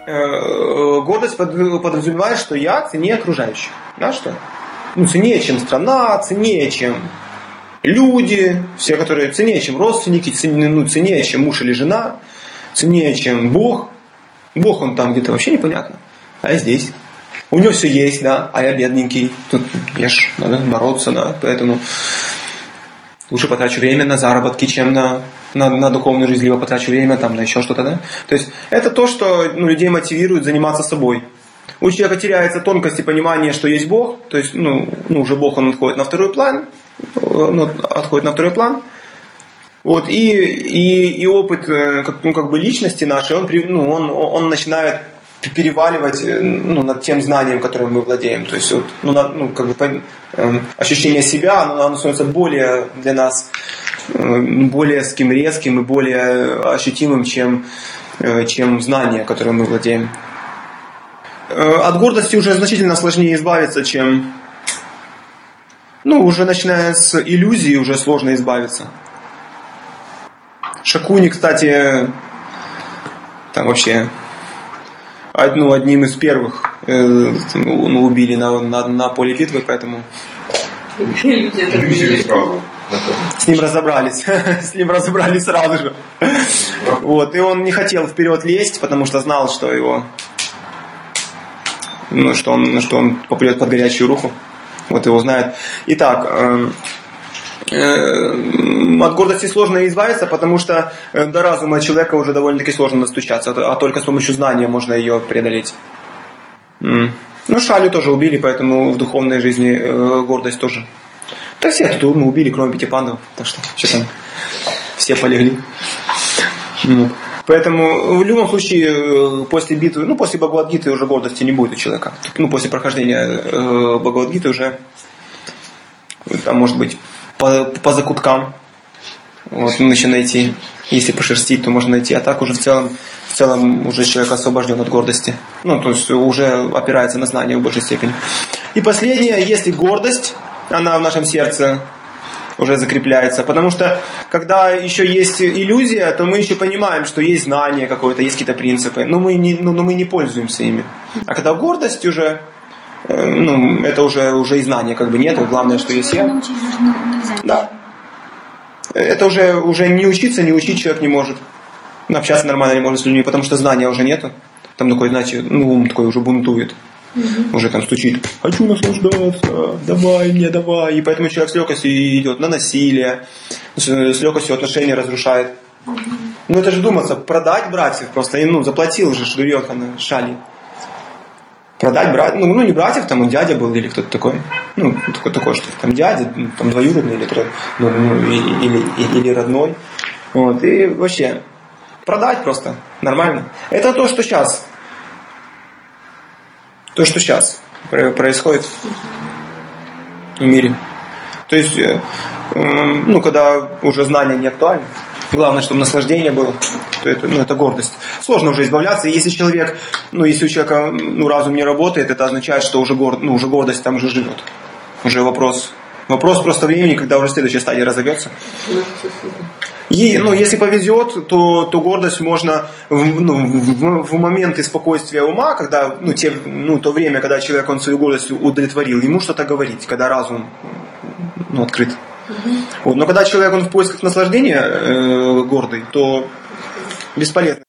гордость подразумевает, что я ценнее окружающих. Да, что? Ценнее, чем страна, ценнее, чем люди, все, которые ценнее, чем родственники, ценнее, чем муж или жена, ценнее, чем Бог. Бог, он там где-то вообще непонятно. А я здесь. У него все есть, да, а я бедненький. Тут надо бороться, да, поэтому лучше потрачу время на заработки, чем на духовную жизнь, либо потрачу время там, на еще что-то, да. То есть это то, что людей мотивирует заниматься собой. У человека теряется тонкость и понимание, что есть Бог, то есть, уже Бог, он отходит на второй план, Вот, и опыт личности нашей, он начинает переваливать над тем знанием, которым мы владеем. То есть ощущение себя, оно становится более для нас более резким и более ощутимым, чем знание, которым мы владеем. От гордости уже значительно сложнее избавиться, чем уже начиная с иллюзии уже сложно избавиться. Шакуни, кстати, там вообще одним из первых убили на поле битвы, поэтому с ним разобрались. С ним разобрались сразу же. Вот. И он не хотел вперед лезть, потому что знал, что его что он попадет под горячую руку. Вот его знает. Итак, от гордости сложно избавиться, потому что до разума человека уже довольно-таки сложно достучаться, а только с помощью знания можно ее преодолеть. Шалю тоже убили, поэтому в духовной жизни гордость тоже. Да все тут мы убили, кроме 5 пандов, так что там все полегли. Поэтому в любом случае после битвы, после Бхагавад-гиты уже гордости не будет у человека. После прохождения Бхагавад-гиты уже там может быть по закуткам начать найти. Если пошерстить, то можно найти. А так уже в целом уже человек освобожден от гордости. То есть уже опирается на знания в большей степени. И последнее, если гордость, она в нашем сердце уже закрепляется. Потому что когда еще есть иллюзия, то мы еще понимаем, что есть знание какое-то, есть какие-то принципы, но мы не пользуемся ими. А когда гордость уже, это уже и знания нет, главное, что есть я. Да. Это уже не учиться, не учить человек не может. Общаться нормально не может с людьми, потому что знания уже нету. Там такой, ум такой уже бунтует. Уже там стучит: хочу наслаждаться, давай мне, давай. И поэтому человек с легкостью идет на насилие, с легкостью отношения разрушает. Это же думаться, продать братьев просто, заплатил же Шурьёха на шали. Продать братьев, не братьев, там он дядя был или кто-то такой. Такой, что там дядя, там двоюродный или родной. Вот, и вообще, продать просто, нормально. Это то, что сейчас. То, что сейчас происходит в мире. То есть, когда уже знания не актуальны, главное, чтобы наслаждение было, то это гордость. Сложно уже избавляться. И если человек, если у человека разум не работает, это означает, что уже гордость там уже живет. Уже вопрос просто времени, когда уже следующая стадия разовьется. И, если повезет, то гордость можно в моменты спокойствия ума, когда, то время, когда человек свою гордость удовлетворил, ему что-то говорить, когда разум открыт. Вот. Но когда человек в поисках наслаждения гордый, то бесполезно.